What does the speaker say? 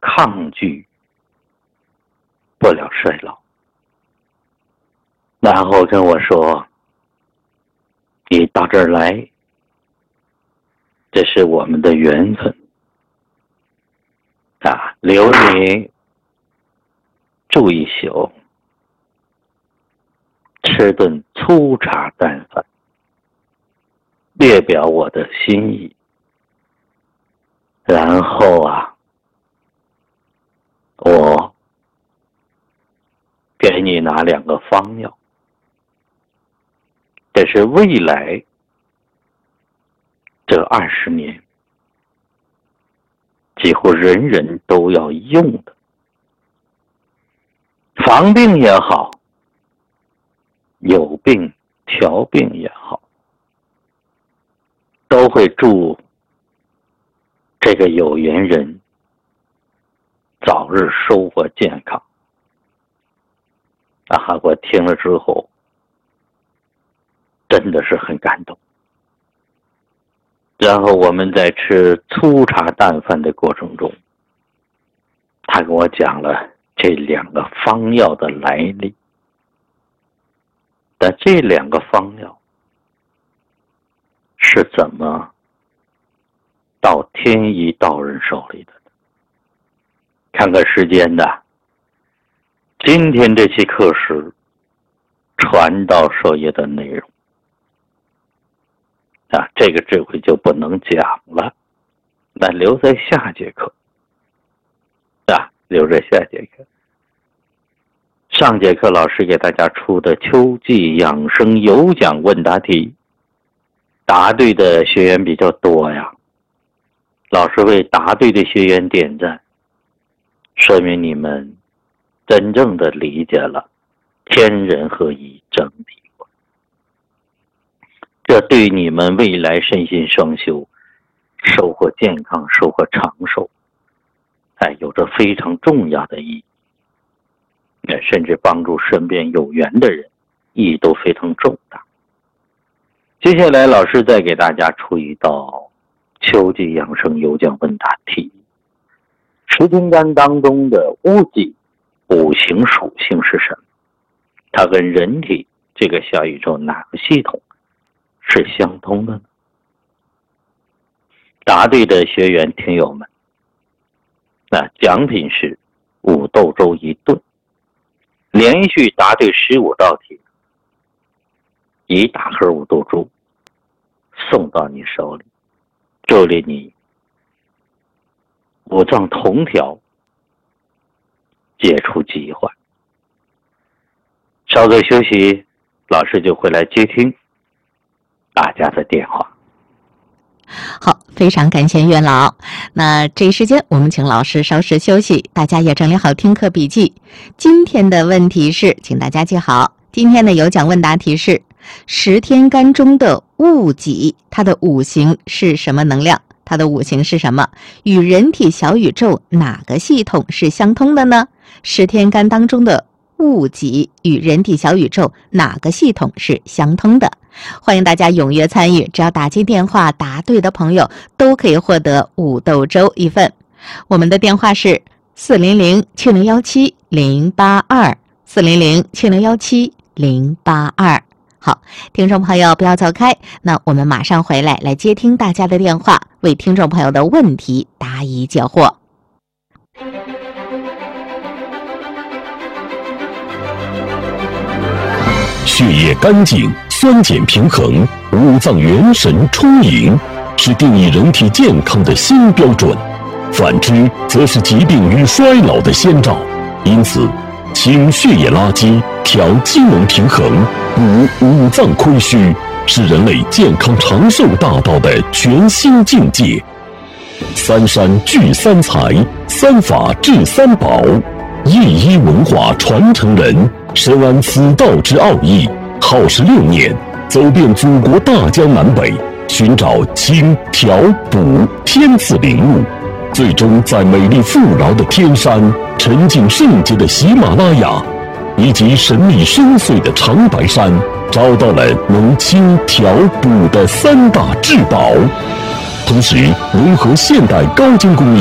抗拒不了衰老。然后跟我说，你到这儿来，这是我们的缘分啊，留你住一宿，吃顿粗茶淡饭，略表我的心意。然后啊，我给你拿2个方药，这是未来这20年几乎人人都要用的，防病也好，有病调病也好，都会祝这个有缘人早日收获健康。我听了之后真的是很感动。然后我们在吃粗茶淡饭的过程中，他跟我讲了这2个方药的来历。但这2个方药是怎么到天一道人手里的？看看时间的，今天这期课时传道授业的内容这个智慧就不能讲了，那留在下节课留在下节课。上节课老师给大家出的秋季养生有奖问答题，答对的学员比较多呀，老师为答对的学员点赞，说明你们真正的理解了天人合一整体观，这对你们未来身心双修，收获健康，收获长寿有着非常重要的意义，甚至帮助身边有缘的人，意义都非常重大。接下来老师再给大家出一道秋季养生有奖问答题。十天干当中的戊己五行属性是什么？它跟人体这个小宇宙哪个系统是相通的呢？答对的学员听友们，奖品是5豆粥1顿，连续答对15道题，1大盒5豆粥送到你手里，祝愿你五脏同调，解除疾患。稍作休息，老师就会来接听大家的电话。 好，非常感谢岳老。那这一时间我们请老师稍事休息，大家也整理好听课笔记。今天的问题是，请大家记好，今天的有奖问答题是10天干中的戊己，它的五行是什么能量？它的五行是什么？与人体小宇宙哪个系统是相通的呢？10天干当中的戊己与人体小宇宙哪个系统是相通的？欢迎大家踊跃参与，只要打进电话答对的朋友都可以获得5豆粥1份。我们的电话是400-7017-082 400-7017-082。好，听众朋友不要走开，那我们马上回来接听大家的电话，为听众朋友的问题答疑解惑。 血液干净，酸碱平衡，五脏元神充盈，是定义人体健康的新标准。反之，则是疾病与衰老的先兆。因此，清血液垃圾，调机能平衡，补五脏亏虚，是人类健康长寿大道的全新境界。三山聚三才，三法治三宝，一一文化传承人，深谙此道之奥义，耗时6年，走遍祖国大江南北，寻找清调补天赐灵物，最终在美丽富饶的天山、沉静圣洁的喜马拉雅以及神秘深邃的长白山，找到了能清调补的3大至宝，同时融合现代高精工艺